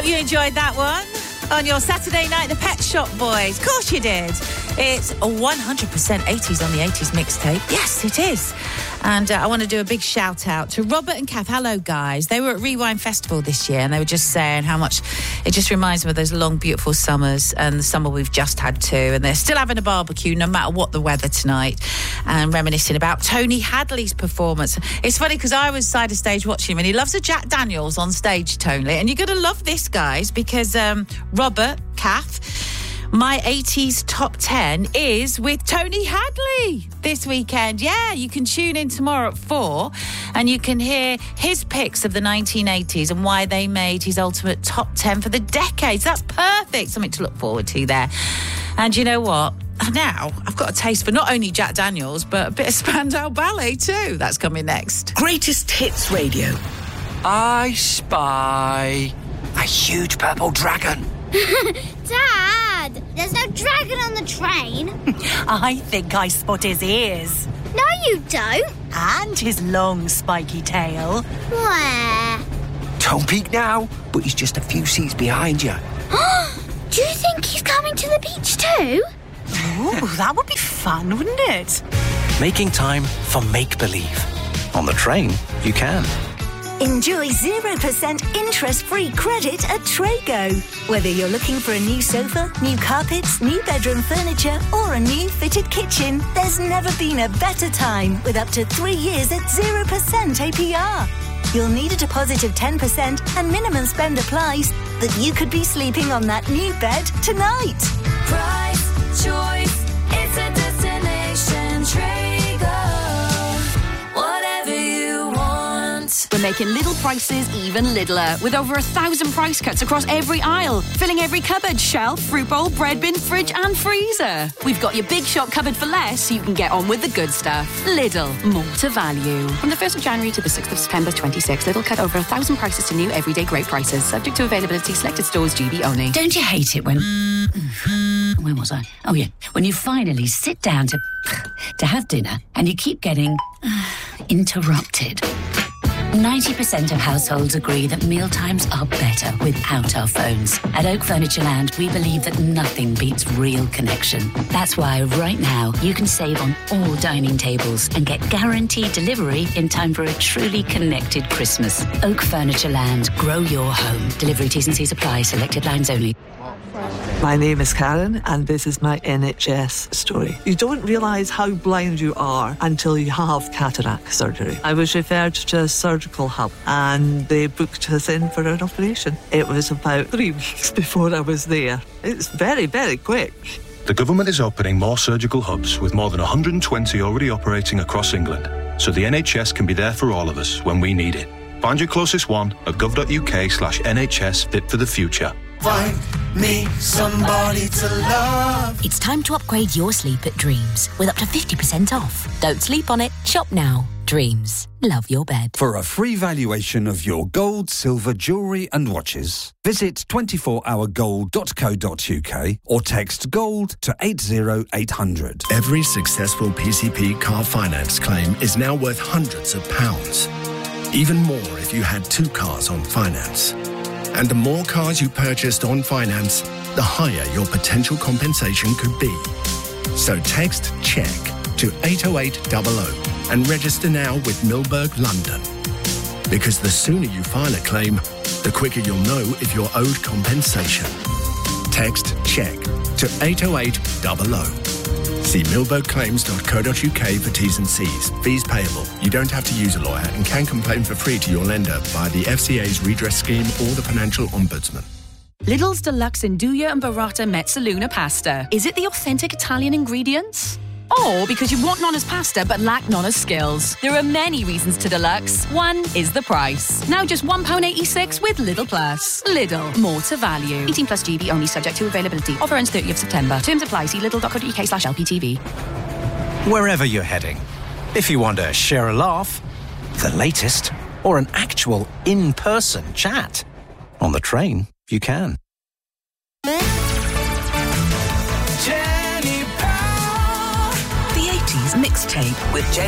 Hope you enjoyed that one. On your Saturday night, the Pet Shop Boys. Of course you did. It's a 100% 80s on the 80s mixtape. Yes, it is. And I want to do a big shout out to Robert and Kath. Hello, guys. They were at Rewind Festival this year and they were just saying how much it just reminds them of those long, beautiful summers and the summer we've just had too. And they're still having a barbecue no matter what the weather tonight and reminiscing about Tony Hadley's performance. It's funny because I was side of stage watching him and he loves a Jack Daniels on stage, Tony. And you're going to love this, guys, because Robert, Kath, my 80s top 10 is with Tony Hadley this weekend. Yeah, you can tune in tomorrow at 4 and you can hear his picks of the 1980s and why they made his ultimate top 10 for the decades. That's perfect. Something to look forward to there. And you know what? Now, I've got a taste for not only Jack Daniels, but a bit of Spandau Ballet too. That's coming next. Greatest Hits Radio. I spy a huge purple dragon. Dad, there's no dragon on the train. I think I spot his ears. No, you don't. And his long, spiky tail. Where? Don't peek now, but he's just a few seats behind you. Do you think he's coming to the beach too? Ooh, that would be fun, wouldn't it? Making time for make-believe. On the train, you can. Enjoy 0% interest-free credit at Trago. Whether you're looking for a new sofa, new carpets, new bedroom furniture, or a new fitted kitchen, there's never been a better time with up to 3 years at 0% APR. You'll need a deposit of 10% and minimum spend applies that you could be sleeping on that new bed tonight. Price, choice, it's a destination. Trago. Whatever you want. We're making little prices even littler with over 1,000 price cuts across every aisle, filling every cupboard, shelf, fruit bowl, bread bin, fridge and freezer. We've got your big shop covered for less so you can get on with the good stuff. Lidl, more to value. From the 1st of January to the 6th of September 26, Lidl cut over 1,000 prices to new everyday great prices, subject to availability, selected stores, GB only. Don't you hate it when... Where was I? Oh, yeah. When you finally sit down to have dinner and you keep getting interrupted. 90% of households agree that mealtimes are better without our phones. At Oak Furniture Land, we believe that nothing beats real connection. That's why right now you can save on all dining tables and get guaranteed delivery in time for a truly connected Christmas. Oak Furniture Land, grow your home. Delivery T's and C's apply, selected lines only. My name is Karen and this is my NHS story. You don't realise how blind you are until you have cataract surgery. I was referred to a surgical hub and they booked us in for an operation. It was about 3 weeks before I was there. It's very, very quick. The government is opening more surgical hubs with more than 120 already operating across England, so the NHS can be there for all of us when we need it. Find your closest one at gov.uk/NHS Fit for the Future. Find me somebody to love. It's time to upgrade your sleep at Dreams with up to 50% off. Don't sleep on it. Shop now. Dreams. Love your bed. For a free valuation of your gold, silver, jewellery and watches, visit 24hourgold.co.uk or text GOLD to 80800. Every successful PCP car finance claim is now worth hundreds of pounds. Even more if you had 2 cars on finance. And the more cars you purchased on finance, the higher your potential compensation could be. So text CHECK to 80800 and register now with Milberg London. Because the sooner you file a claim, the quicker you'll know if you're owed compensation. Text CHECK to 80800. See milbergclaims.co.uk for T's and C's. Fees payable. You don't have to use a lawyer and can complain for free to your lender via the FCA's redress scheme or the Financial Ombudsman. Lidl's Deluxe Nduja and Burrata Mezzaluna pasta. Is it the authentic Italian ingredients? Or because you want Nonna's pasta but lack Nonna's skills? There are many reasons to Deluxe. One is the price. Now just £1.86 with Lidl Plus. Lidl, more to value. 18 plus GB only, subject to availability. Offer ends 30th September. Terms apply. See lidl.co.uk/LPTV. Wherever you're heading, if you want to share a laugh, the latest, or an actual in-person chat, on the train, you can. Mixtape with